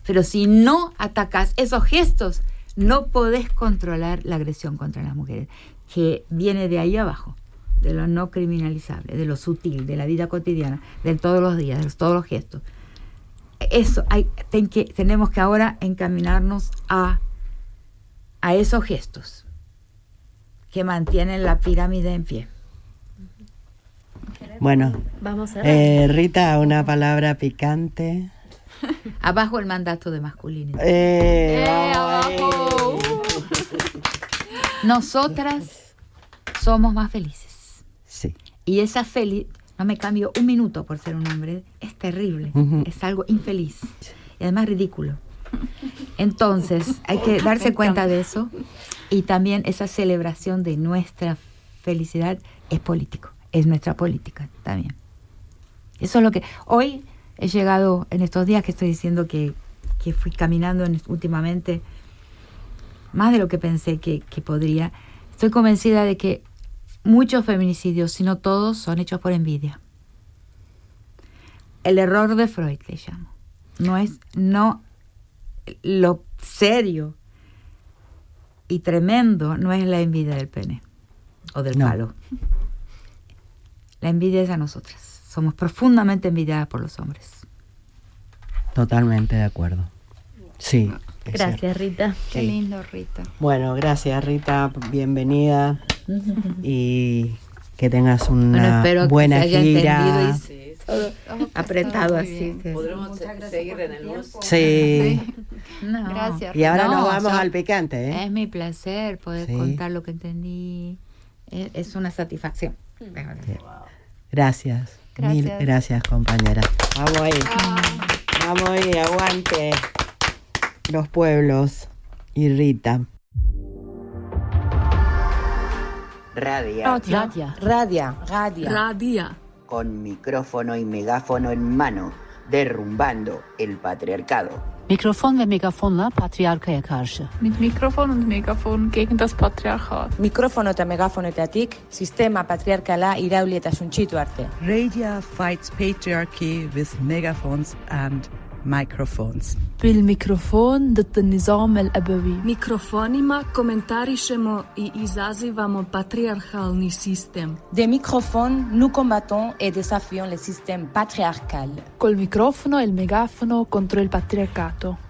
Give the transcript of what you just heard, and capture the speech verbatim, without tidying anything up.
Pero si no atacas esos gestos, no podés controlar la agresión contra las mujeres, que viene de ahí abajo, de lo no criminalizable, de lo sutil, de la vida cotidiana, de todos los días, de todos los gestos. Eso, hay, ten que, tenemos que ahora encaminarnos a, a esos gestos que mantienen la pirámide en pie. Bueno, vamos a eh, Rita, una palabra picante. Abajo el mandato de masculinidad. Eh, ¡Eh, abajo! Nosotras somos más felices. Sí. Y esa feliz, no me cambio un minuto por ser un hombre, es terrible, uh-huh. Es algo infeliz y además ridículo. Entonces hay que darse cuenta de eso, y también esa celebración de nuestra felicidad es político, es nuestra política también. Eso es lo que hoy he llegado, en estos días que estoy diciendo que, que fui caminando en, últimamente, más de lo que pensé que, que podría. Estoy convencida de que muchos feminicidios, si no todos, son hechos por envidia. El error de Freud, le llamo. No es, no, lo serio y tremendo no es la envidia del pene o del no. palo. La envidia es a nosotras. Somos profundamente envidiadas por los hombres. Totalmente de acuerdo. Sí. Gracias, cierto. Rita. Qué sí. Lindo, Rita. Bueno, gracias, Rita. Bienvenida. Y que tengas una bueno, buena que se haya gira. Y sí, todo apretado así. Que... ¿Podremos seguir en el bus? Sí. sí. No. Gracias. Y ahora no, nos vamos so, al picante, ¿eh? Es mi placer poder sí. contar lo que entendí. Es, es una satisfacción. Sí. Gracias. Gracias. Mil gracias, compañera. Vamos ahí. Ah. Vamos ahí, aguante. Los pueblos y Rita. Radia. Radia. Radia. Radia. Radia. Con micrófono y megáfono en mano, derrumbando el patriarcado. Mikrofon ve megafonla patriarkaya karşı. Mit Mikrofon und Megafon gegen das Patriarchat. Mikrofono eta megafonoetatik sistema patriarkala irauli eta suntsitu arte. Radia fights patriarchy with megaphones and microphones. بالميكروفون ضد النظام الأبوي. Mikrofonima komentarišemo i izazivamo patriarchalni sistem. Des microphones, nous combattons et désafions le système patriarcal. Col microfono e il megafono contro il patriarcato.